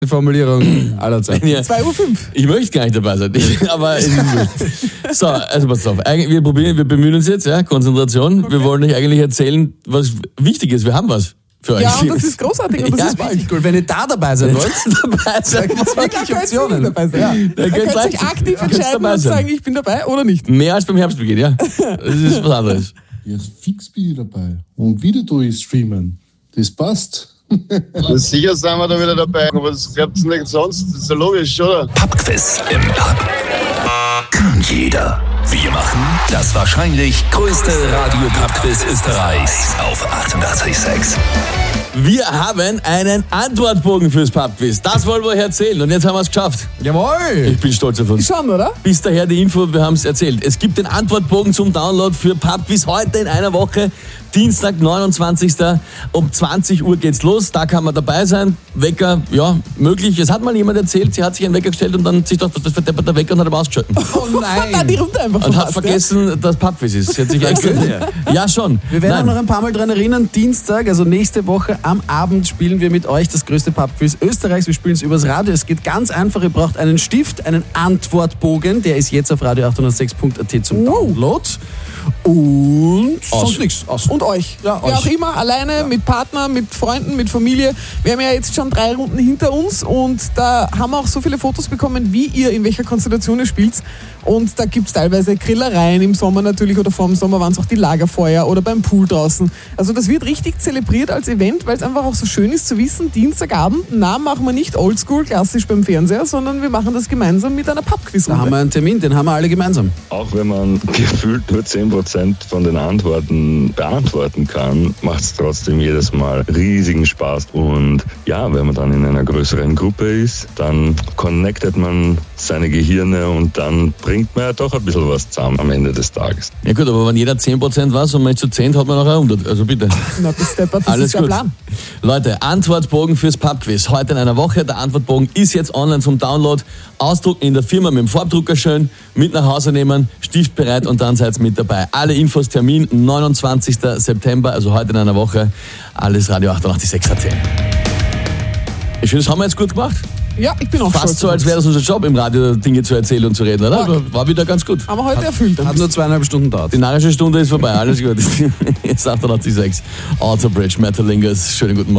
Formulierung aller Zeiten. Ja. 2:05 Uhr. Ich möchte gar nicht dabei sein. Aber so, also pass auf. Wir bemühen uns jetzt, ja, Konzentration. Okay. Wir wollen euch eigentlich erzählen, was wichtig ist. Wir haben was für euch. Ja, und das ist großartig und das ist bald. Cool. Wenn ihr da dabei sein wollt, da gibt es wirklich Optionen. Dabei sein. Ja. Da könnt ihr euch aktiv entscheiden und sagen, ich bin dabai oder nicht. Mehr als beim Herbstbeginn, ja. Das ist was anderes. Ja, fix bin ich dabei. Und wieder streamen. Das passt. Sicher sind wir da wieder dabei, aber das glaubt ihr nicht sonst, das ist ja logisch, oder? Pubquiz im Pub kann jeder. Wir machen das wahrscheinlich größte Radio-Pubquiz Österreichs auf 88.6. Wir haben einen Antwortbogen fürs Pubquiz. Das wollen wir euch erzählen und jetzt haben wir es geschafft. Jawohl! Ich bin stolz auf uns. Schon, oder? Bis daher die Info, wir haben es erzählt. Es gibt den Antwortbogen zum Download für Pubquiz heute in einer Woche. Dienstag, 29. um 20 Uhr geht's los. Da kann man dabei sein. Wecker, ja, möglich. Es hat mal jemand erzählt, sie hat sich einen Wecker gestellt und dann sich doch das verdeppert der Wecker und hat aber ausgeschalten. Oh nein! Hat die Runde einfach Und hat vergessen, dass Pubquiz ist. Sie hat sich extra... Ja, schon. Wir werden auch noch ein paar Mal dran erinnern. Dienstag, also nächste Woche am Abend spielen wir mit euch das größte Pubquiz Österreichs. Wir spielen es übers Radio. Es geht ganz einfach. Ihr braucht einen Stift, einen Antwortbogen. Der ist jetzt auf radio806.at zum Download. Und sonst nichts. Und euch. Ja, Wer auch immer, alleine, mit Partner, mit Freunden, mit Familie. Wir haben ja jetzt schon 3 Runden hinter uns und da haben wir auch so viele Fotos bekommen, wie ihr, in welcher Konstellation ihr spielt. Und da gibt es teilweise Grillereien im Sommer natürlich oder vor dem Sommer waren es auch die Lagerfeuer oder beim Pool draußen. Also das wird richtig zelebriert als Event, weil es einfach auch so schön ist zu wissen, Dienstagabend, machen wir nicht oldschool, klassisch beim Fernseher, sondern wir machen das gemeinsam mit einer Pubquiz-Runde. Da haben wir einen Termin, den haben wir alle gemeinsam. Auch wenn man gefühlt nur 10% von den Antworten beantworten kann, macht es trotzdem jedes Mal riesigen Spaß. Und ja, wenn man dann in einer größeren Gruppe ist, dann connectet man seine Gehirne und dann bringt man ja doch ein bisschen was zusammen am Ende des Tages. Ja gut, aber wenn jeder 10% was und man ist zu 10, hat man nachher 100. Also bitte. Na, das alles ist der gut. Plan. Leute, Antwortbogen fürs Pubquiz. Heute in einer Woche. Der Antwortbogen ist jetzt online zum Download. Ausdruck in der Firma mit dem Farbdrucker schön, mit nach Hause nehmen, Stift bereit und dann seid mit dabei. Alle Infos, Termin 29. September, also heute in einer Woche. Alles Radio 88.6 AT. Ich finde, das haben wir jetzt gut gemacht. Ja, ich bin auch Fast stolz so, als wäre das unser Job, im Radio Dinge zu erzählen und zu reden, oder? War wieder ganz gut. Aber heute erfüllt. Hat nur 2,5 Stunden gedauert. Die narische Stunde ist vorbei, alles gut. Jetzt 88.6 Outerbridge, Metalingus. Schönen guten Morgen.